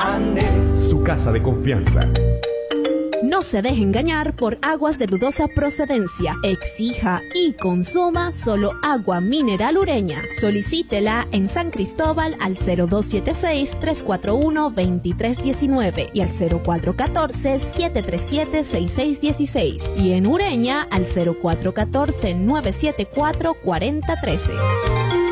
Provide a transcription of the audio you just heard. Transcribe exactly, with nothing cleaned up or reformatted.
Andes, su casa de confianza. No se deje engañar por aguas de dudosa procedencia. Exija y consuma solo agua mineral Ureña. Solicítela en San Cristóbal al cero dos siete seis, tres cuatro uno, dos tres uno nueve y al cero cuatro uno cuatro, siete tres siete, seis seis uno seis y en Ureña al cero cuatro uno cuatro, nueve siete cuatro, cuatro cero uno tres.